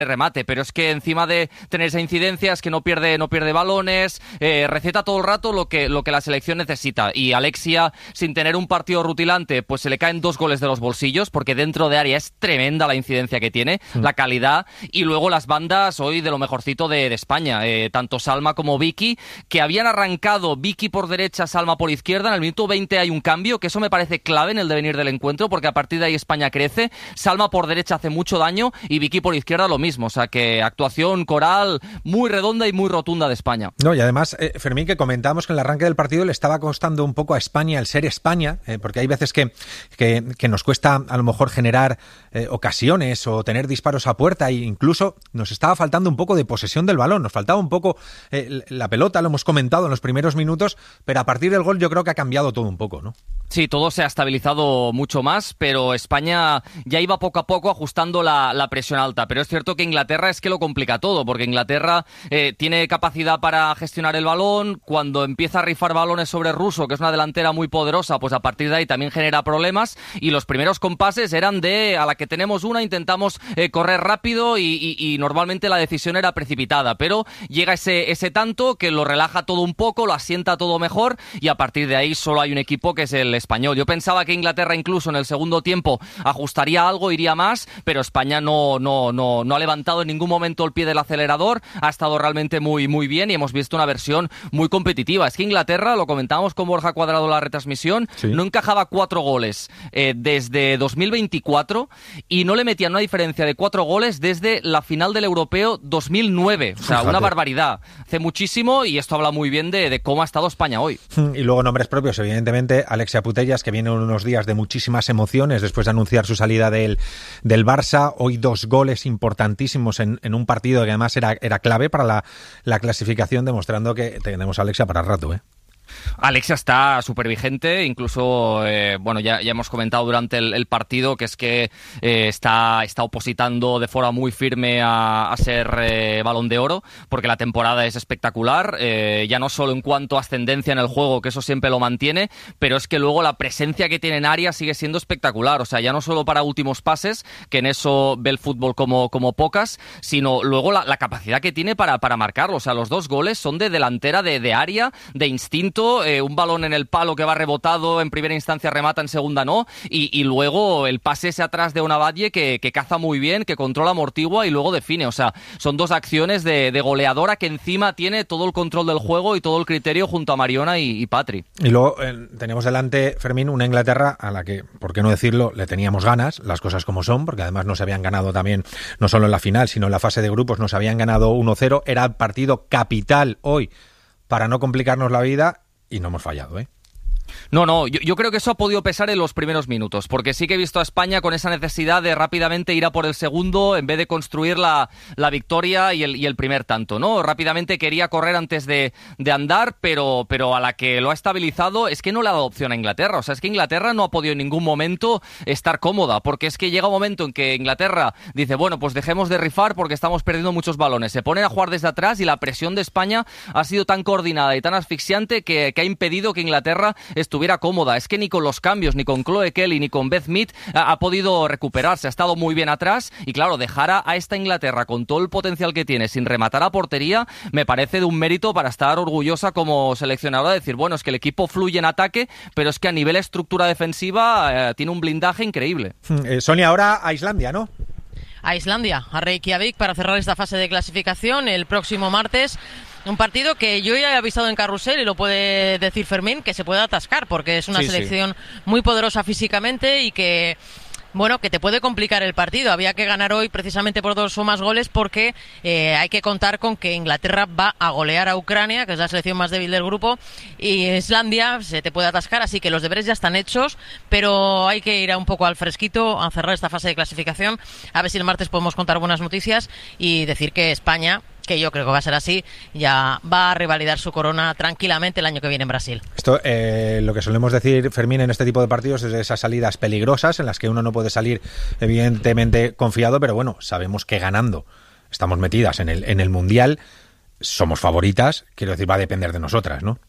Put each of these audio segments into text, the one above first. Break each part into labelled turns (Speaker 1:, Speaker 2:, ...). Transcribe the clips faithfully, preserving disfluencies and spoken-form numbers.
Speaker 1: remate, pero es que encima de tener esa incidencia es que no pierde no pierde balones, eh, receta todo el rato lo que lo que la selección necesita, y Alexia, sin tener un partido rutilante, pues se le caen dos goles de los bolsillos, porque dentro de área es tremenda la incidencia que tiene, mm. la calidad, y luego las bandas hoy de lo mejorcito de, de España, eh, tanto Salma como Vicky, que habían arrancado Vicky por derecha, Salma por izquierda. En el minuto veinte hay un cambio, que eso me parece clave en el devenir del encuentro, porque a partir de ahí España crece. Salma por derecha hace mucho daño y Vicky por izquierda lo mismo. O sea que actuación coral muy redonda y muy rotunda de España.
Speaker 2: No, y además, eh, Fermín, que comentábamos que en el arranque del partido le estaba costando un poco a España el ser España, eh, porque hay veces que, que, que nos cuesta a lo mejor generar eh, ocasiones o tener disparos a puerta, e incluso nos estaba faltando un poco de posesión del balón, nos faltaba un poco eh, la pelota, lo hemos comentado en los primeros minutos, pero a partir del gol yo creo que ha cambiado todo un poco, ¿no?
Speaker 1: Sí, todo se ha estabilizado mucho más, pero España ya iba poco a poco ajustando la, la presión alta, pero es cierto que Inglaterra es que lo complica todo, porque Inglaterra eh, tiene capacidad para gestionar el balón. Cuando empieza a rifar balones sobre Russo, que es una delantera muy poderosa, pues a partir de ahí también genera problemas, y los primeros compases eran de a la que tenemos una, intentamos eh, correr rápido y, y, y normalmente la decisión era precipitada, pero llega ese, ese tanto que lo relaja todo un poco, lo asienta todo mejor, y a partir de ahí solo hay un equipo que es el español. Yo pensaba que Inglaterra incluso en el segundo tiempo ajustaría algo, iría más, pero España no, no, no, no ha levantado en ningún momento el pie del acelerador, ha estado realmente muy, muy bien, y hemos visto una versión muy competitiva. Es que Inglaterra, lo comentábamos con Borja Cuadrado en la retransmisión, sí. no encajaba cuatro goles eh, desde dos mil veinticuatro, y no le metían una diferencia de cuatro goles desde la final del Europeo dos mil nueve. O sea, Fíjate. una barbaridad. Hace muchísimo, y esto habla muy bien de, de cómo ha estado España hoy.
Speaker 2: Y luego nombres propios, evidentemente, Alexia Putellas, que viene unos días de muchísimas emociones después de anunciar su salida del, del Barça. Hoy dos goles importantísimos en, en un partido que además era, era clave para la, la clasificación, demostrando que tenemos a Alexia para rato, ¿eh?
Speaker 1: Alexia está súper vigente, incluso, eh, bueno, ya, ya hemos comentado durante el, el partido que es que eh, está, está opositando de forma muy firme a, a ser eh, Balón de Oro, porque la temporada es espectacular, eh, ya no solo en cuanto a ascendencia en el juego, que eso siempre lo mantiene, pero es que luego la presencia que tiene en área sigue siendo espectacular, o sea, ya no solo para últimos pases, que en eso ve el fútbol como, como pocas, sino luego la, la capacidad que tiene para, para marcarlo. O sea, los dos goles son de delantera, de, de área, de instinto. Eh, un balón en el palo que va rebotado, en primera instancia remata, en segunda no, y, y luego el pase ese atrás de Onavalle que, que caza muy bien, que controla, amortigua y luego define. O sea, son dos acciones de, de goleadora que encima tiene todo el control del juego y todo el criterio junto a Mariona y, y Patri.
Speaker 2: Y luego eh, tenemos delante, Fermín, una Inglaterra a la que, por qué no decirlo, le teníamos ganas, las cosas como son, porque además no se habían ganado también, no solo en la final, sino en la fase de grupos, nos habían ganado uno cero, era el partido capital hoy para no complicarnos la vida. Y no hemos fallado, ¿eh?
Speaker 1: No, no, yo, yo creo que eso ha podido pesar en los primeros minutos, porque sí que he visto a España con esa necesidad de rápidamente ir a por el segundo en vez de construir la, la victoria y el, y el primer tanto, ¿no? Rápidamente quería correr antes de, de andar, pero, pero a la que lo ha estabilizado es que no le ha dado opción a Inglaterra. O sea, es que Inglaterra no ha podido en ningún momento estar cómoda, porque es que llega un momento en que Inglaterra dice, bueno, pues dejemos de rifar porque estamos perdiendo muchos balones. Se ponen a jugar desde atrás y la presión de España ha sido tan coordinada y tan asfixiante que, que ha impedido que Inglaterra estuviera cómoda. Es que ni con los cambios, ni con Chloe Kelly, ni con Beth Mead ha, ha podido recuperarse. Ha estado muy bien atrás y claro, dejar a, a esta Inglaterra con todo el potencial que tiene sin rematar a portería me parece de un mérito para estar orgullosa como seleccionadora, de decir, bueno, es que el equipo fluye en ataque, pero es que a nivel estructura defensiva eh, tiene un blindaje increíble.
Speaker 2: Eh, Sonia, ahora a Islandia, ¿no?
Speaker 3: A Islandia, a Reykjavik, para cerrar esta fase de clasificación el próximo martes. Un partido que yo ya he avisado en Carrusel, y lo puede decir Fermín, que se puede atascar, porque es una sí, selección sí. muy poderosa físicamente y que, bueno, que te puede complicar el partido. Había que ganar hoy precisamente por dos o más goles, porque eh, hay que contar con que Inglaterra va a golear a Ucrania, que es la selección más débil del grupo, y Islandia se te puede atascar, así que los deberes ya están hechos, pero hay que ir a un poco al fresquito a cerrar esta fase de clasificación, a ver si el martes podemos contar buenas noticias y decir que España, que yo creo que va a ser así, ya va a revalidar su corona tranquilamente el año que viene en Brasil.
Speaker 2: Esto, eh, lo que solemos decir, Fermín, en este tipo de partidos es de esas salidas peligrosas en las que uno no puede salir evidentemente confiado, pero bueno, sabemos que ganando estamos metidas en el, en el Mundial, somos favoritas, quiero decir, va a depender de nosotras, ¿no?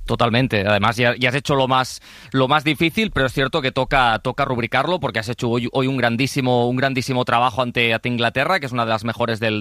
Speaker 1: Totalmente. Además, ya, ya has hecho lo más lo más difícil, pero es cierto que toca toca rubricarlo porque has hecho hoy, hoy un grandísimo un grandísimo trabajo ante, ante Inglaterra, que es una de las mejores del